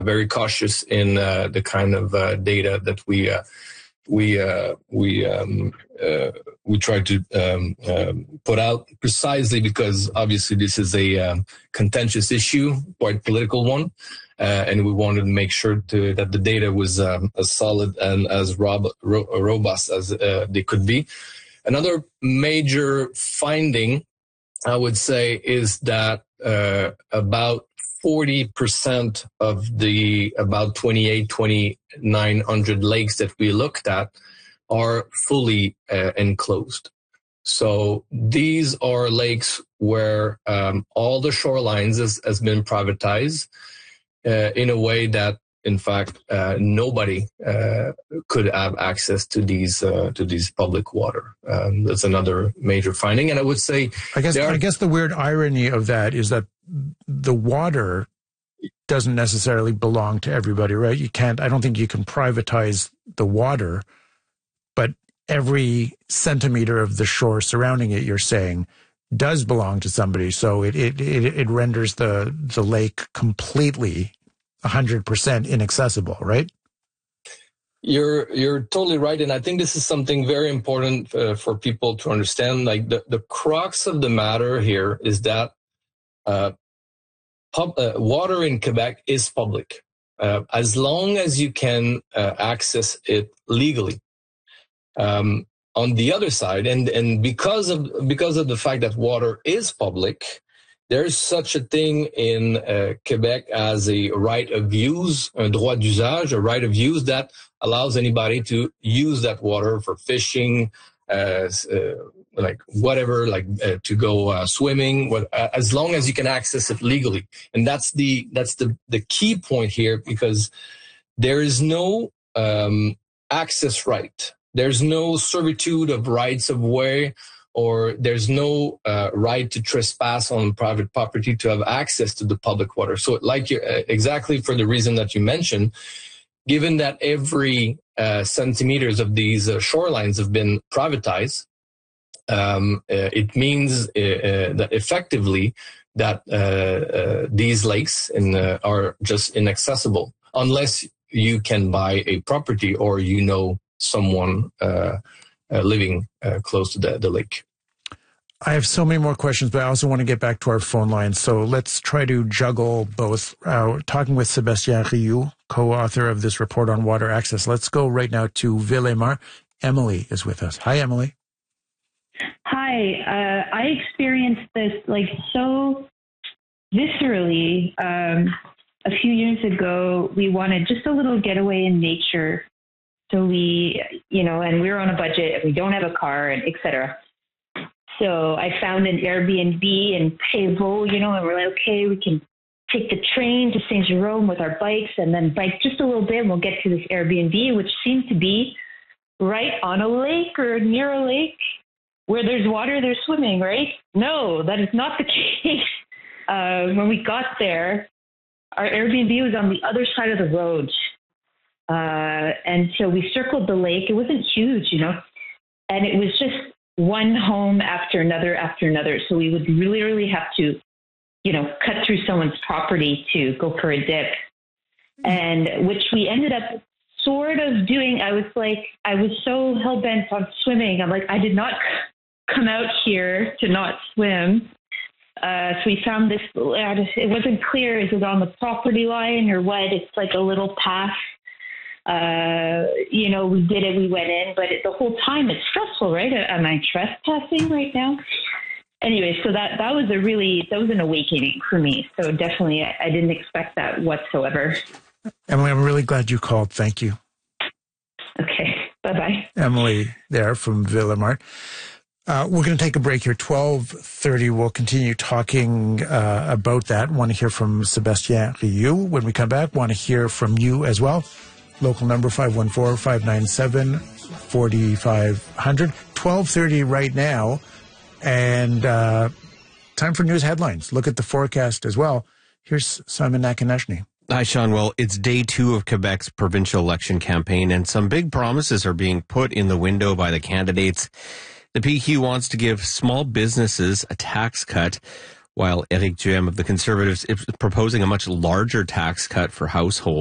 very cautious in the kind of data that we try to put out, precisely because obviously this is a contentious issue, quite political one, and we wanted to make sure that the data was as solid and as robust as they could be. Another major finding, I would say, is that about 40% of the about 2,900 lakes that we looked at are fully enclosed. So these are lakes where all the shorelines has been privatized in a way that, in fact, nobody could have access to these public water. That's another major finding, and I would say, I guess the weird irony of that is that the water doesn't necessarily belong to everybody, right? I don't think you can privatize the water, but every centimeter of the shore surrounding it, you're saying, does belong to somebody. So it renders the lake completely 100% inaccessible, right? You're totally right, and I think this is something very important for people to understand. Like the crux of the matter here is that water in Quebec is public, as long as you can access it legally. On the other side, and because of the fact that water is public, there's such a thing in Quebec as a right of use, un droit d'usage, a right of use that allows anybody to use that water for fishing, like whatever, like to go swimming, as long as you can access it legally. And that's the key point here, because there is no access right. There's no servitude of rights of way, or there's no right to trespass on private property to have access to the public water. So exactly for the reason that you mentioned, given that every centimeters of these shorelines have been privatized, it means that effectively that these lakes are just inaccessible unless you can buy a property or someone living close to the lake. I have so many more questions, but I also want to get back to our phone line. So let's try to juggle both. Talking with Sébastien Rioux, co-author of this report on water access. Let's go right now to Ville-et-Mar. Emily is with us. Hi, Emily. Hi. I experienced this so viscerally. A few years ago, we wanted just a little getaway in nature. So we, and we were on a budget and we don't have a car, and et cetera. So I found an Airbnb in Prévost, and we're like, okay, we can take the train to Saint Jerome with our bikes and then bike just a little bit and we'll get to this Airbnb, which seemed to be right on a lake or near a lake where there's water, there's swimming, right? No, that is not the case. When we got there, our Airbnb was on the other side of the road. And so we circled the lake. It wasn't huge, and it was just one home after another after another. So we would really, really have to, cut through someone's property to go for a dip, and which we ended up sort of doing. I was so hell-bent on swimming. I'm like, I did not come out here to not swim. So we found this, it wasn't clear, is it on the property line or what? It's like a little path. We did it, we went in, but the whole time it's stressful, right? Am I trespassing right now? Anyway, so that was an awakening for me. So definitely I didn't expect that whatsoever. Emily, I'm really glad you called. Thank you. Okay. Bye-bye. Emily there from Ville-et-Mar. We're going to take a break here. 12:30. We'll continue talking about that. Want to hear from Sébastien Rioux. When we come back, want to hear from you as well. Local number 514-597-4500. 12:30 right now. And time for news headlines. Look at the forecast as well. Here's Simon Nakaneshny. Hi, Sean. Well, it's day 2 of Quebec's provincial election campaign, and some big promises are being put in the window by the candidates. The PQ wants to give small businesses a tax cut, while Éric Duhem of the Conservatives is proposing a much larger tax cut for households.